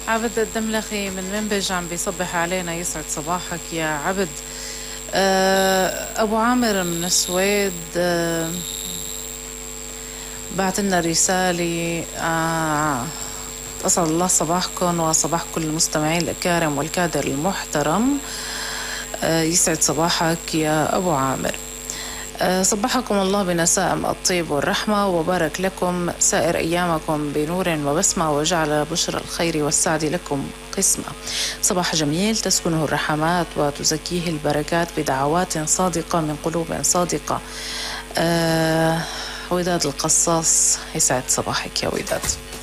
عبد الدملخي من منبج عم بيصبح علينا، يسعد صباحك يا عبد. أبو عامر من السويد بعت لنا رسالة. أسعد الله صباحكم وصباح كل المستمعين الأكارم والكادر المحترم. يسعد صباحك يا أبو عامر. صبحكم الله بنسائم الطيب والرحمة، وبارك لكم سائر أيامكم بنور وبسمة، وجعل بشرى الخير والسعد لكم قسمة. صباح جميل تسكنه الرحمات وتزكيه البركات بدعوات صادقة من قلوب صادقة. وداد القصاص، يسعد صباحك يا وداد.